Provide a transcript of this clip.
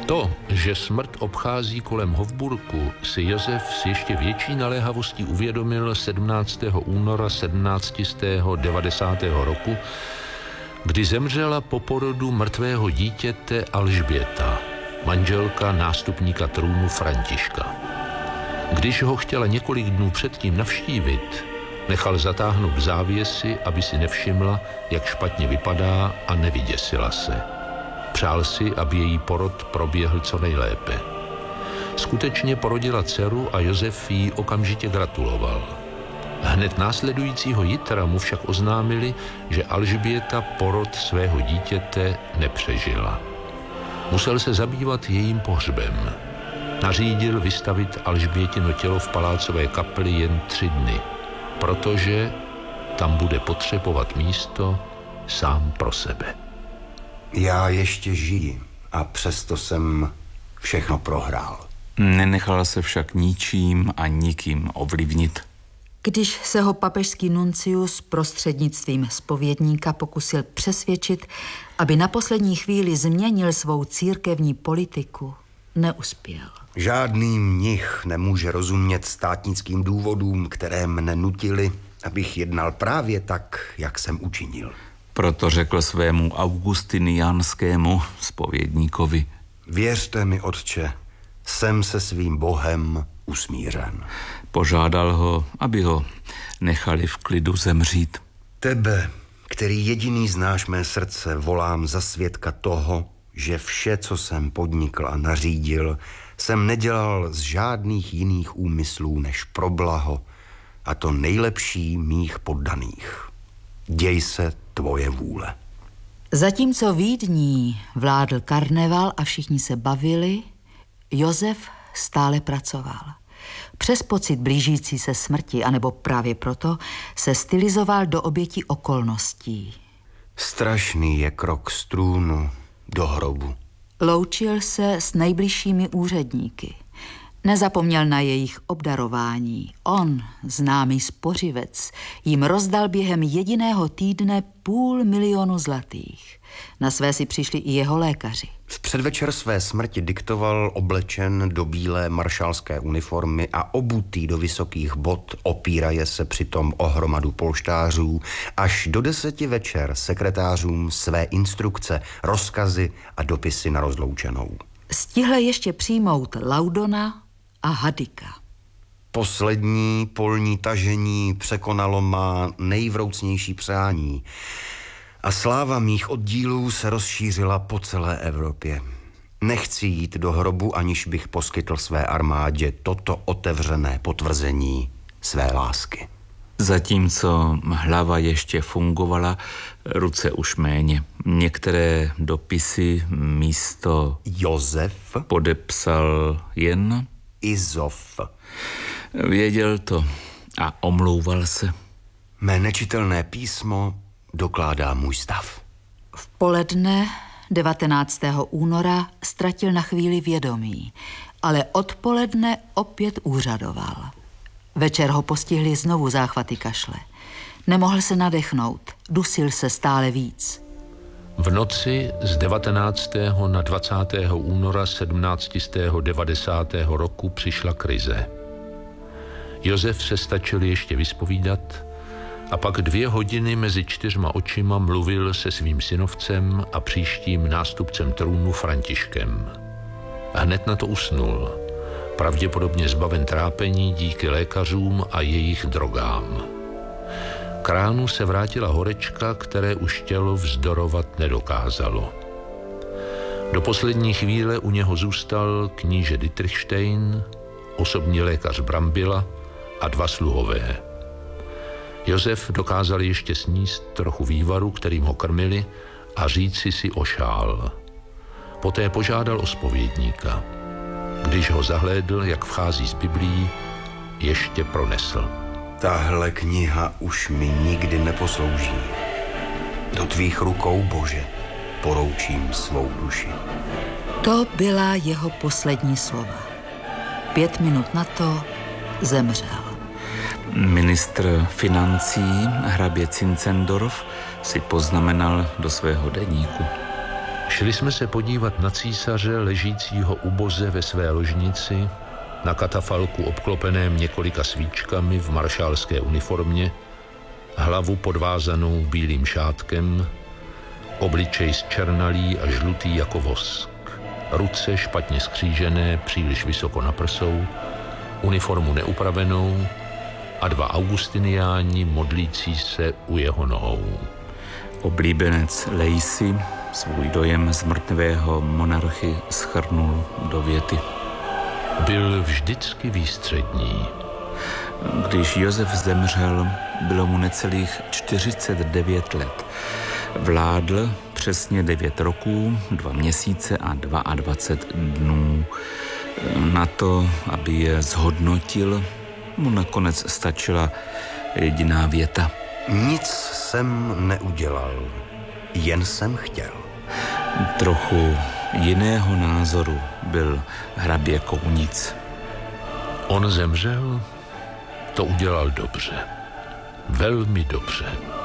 To, že smrt obchází kolem Hofburku, si Josef s ještě větší naléhavostí uvědomil 17. února 1790. roku, kdy zemřela po porodu mrtvého dítěte Alžběta, manželka nástupníka trůnu Františka. Když ho chtěla několik dnů předtím navštívit, nechal zatáhnout závěsy, aby si nevšimla, jak špatně vypadá, a nevyděsila se. Přál si, aby její porod proběhl co nejlépe. Skutečně porodila dceru a Josef jí okamžitě gratuloval. Hned následujícího jitra mu však oznámili, že Alžběta porod svého dítěte nepřežila. Musel se zabývat jejím pohřbem. Nařídil vystavit Alžbětino tělo v palácové kapli jen 3 dny, protože tam bude potřebovat místo sám pro sebe. Já ještě žiji a přesto jsem všechno prohrál. Nenechal se však ničím a nikým ovlivnit. Když se ho papežský nuncius prostřednictvím zpovědníka pokusil přesvědčit, aby na poslední chvíli změnil svou církevní politiku, neuspěl. Žádný mnich nemůže rozumět státnickým důvodům, které mne nutily, abych jednal právě tak, jak jsem učinil. Proto řekl svému augustiniánskému zpovědníkovi: Věřte mi, otče, jsem se svým Bohem usmířen. Požádal ho, aby ho nechali v klidu zemřít. Tebe, který jediný znáš mé srdce, volám za svědka toho, že vše, co jsem podnikl a nařídil, jsem nedělal z žádných jiných úmyslů než pro blaho, a to nejlepší mých poddaných. Děj se tvoje vůle. Zatímco Vídní vládl karneval a všichni se bavili, Josef stále pracoval. Přes pocit blížící se smrti, anebo právě proto, se stylizoval do obětí okolností. Strašný je krok z trůnu do hrobu. Loučil se s nejbližšími úředníky. Nezapomněl na jejich obdarování. On, známý spořivec, jim rozdal během jediného týdne 500 000 zlatých. Na své si přišli i jeho lékaři. V předvečer své smrti diktoval oblečen do bílé maršálské uniformy a obutý do vysokých bot, opíraje se přitom o hromadu polštářů, až do 10 večer sekretářům své instrukce, rozkazy a dopisy na rozloučenou. Stihl ještě přijmout Laudona a Hadika. Poslední polní tažení překonalo má nejvroucnější přání a sláva mých oddílů se rozšířila po celé Evropě. Nechci jít do hrobu, aniž bych poskytl své armádě toto otevřené potvrzení své lásky. Zatímco hlava ještě fungovala, ruce už méně. Některé dopisy místo Josef podepsal jen Izov. Věděl to a omlouval se. Mé nečitelné písmo dokládá můj stav. V poledne 19. února ztratil na chvíli vědomí, ale odpoledne opět úřadoval. Večer ho postihly znovu záchvaty kašle. Nemohl se nadechnout, dusil se stále víc. V noci z 19. na 20. února 1790. roku přišla krize. Josef se stačil ještě vyspovídat a pak 2 hodiny mezi 4 očima mluvil se svým synovcem a příštím nástupcem trůnu Františkem. Hned na to usnul, pravděpodobně zbaven trápení díky lékařům a jejich drogám. K ránu se vrátila horečka, které už tělo vzdorovat nedokázalo. Do poslední chvíle u něho zůstal kníže Dietrichstein, osobní lékař Brambila a 2 sluhové. Josef dokázal ještě sníst trochu vývaru, kterým ho krmili, a říci si ošál. Poté požádal o zpovědníka. Když ho zahlédl, jak vchází z Biblií, ještě pronesl: Tahle kniha už mi nikdy neposlouží. Do tvých rukou, Bože, poroučím svou duši. To byla jeho poslední slova. 5 minut na to zemřel. Ministr financí hrabě Zinzendorf si poznamenal do svého deníku: Šli jsme se podívat na císaře ležícího uboze ve své ložnici, na katafalku obklopeném několika svíčkami v maršálské uniformě, hlavu podvázanou bílým šátkem, obličej zčernalý a žlutý jako vosk, ruce špatně skřížené, příliš vysoko na prsou, uniformu neupravenou a 2 augustiniáni modlící se u jeho nohou. Oblíbenec Lacey svůj dojem z mrtvého monarchy shrnul do věty. Byl vždycky výstřední. Když Josef zemřel, bylo mu necelých 49 let. Vládl přesně 9 roků, 2 měsíce a 22 dnů. Na to, aby je zhodnotil, mu nakonec stačila jediná věta. Nic jsem neudělal, jen jsem chtěl. Trochu jiného názoru byl hrabě Kounic. On zemřel, to udělal dobře. Velmi dobře.